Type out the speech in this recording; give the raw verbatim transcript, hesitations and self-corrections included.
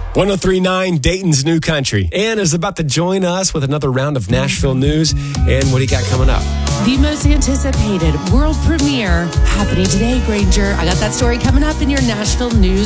one oh three point nine Dayton's New Country. Ann is about to join us with another round of Nashville news. And what do you got coming up? The most anticipated world premiere happening today, Granger. I got that story coming up in your Nashville news